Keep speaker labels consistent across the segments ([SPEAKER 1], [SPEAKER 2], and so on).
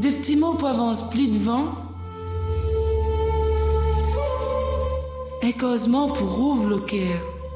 [SPEAKER 1] des petits mots peuvent en split devant, et causement pour ouvre le cœur.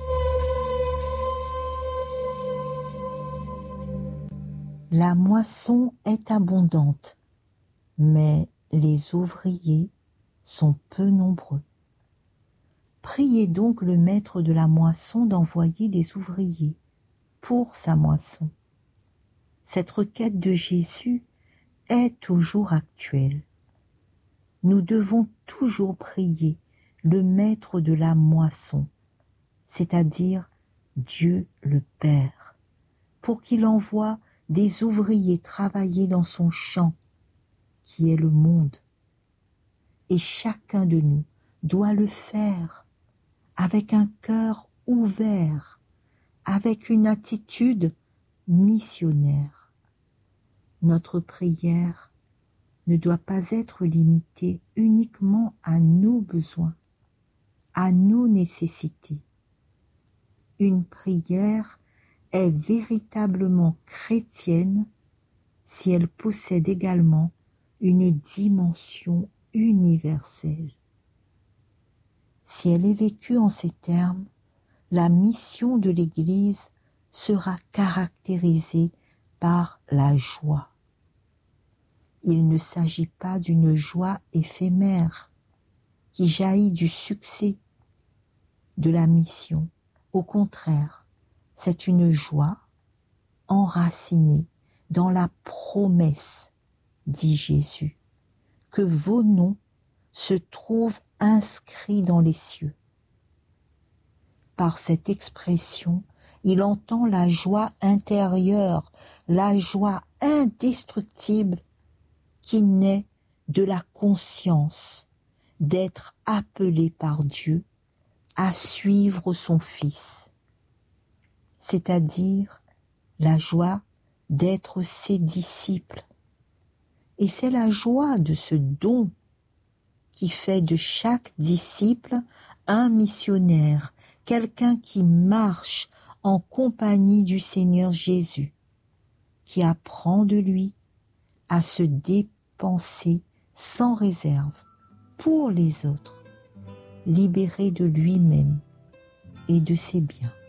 [SPEAKER 2] La moisson est abondante, mais les ouvriers sont peu nombreux. Priez donc le maître de la moisson d'envoyer des ouvriers pour sa moisson. Cette requête de Jésus est toujours actuelle. Nous devons toujours prier le maître de la moisson, c'est-à-dire Dieu le Père, pour qu'il envoie des ouvriers travailler dans son champ, qui est le monde. Et chacun de nous doit le faire avec un cœur ouvert, avec une attitude missionnaire. Notre prière ne doit pas être limitée uniquement à nos besoins, à nos nécessités. Une prière est véritablement chrétienne si elle possède également une dimension universelle. Si elle est vécue en ces termes, la mission de l'Église sera caractérisée par la joie. Il ne s'agit pas d'une joie éphémère qui jaillit du succès de la mission. Au contraire, c'est une joie enracinée dans la promesse, dit Jésus, que vos noms se trouvent inscrits dans les cieux. Par cette expression, il entend la joie intérieure, la joie indestructible qui naît de la conscience d'être appelé par Dieu à suivre son Fils, c'est-à-dire la joie d'être ses disciples. Et c'est la joie de ce don qui fait de chaque disciple un missionnaire, quelqu'un qui marche en compagnie du Seigneur Jésus, qui apprend de lui à se dépenser sans réserve pour les autres, libéré de lui-même et de ses biens.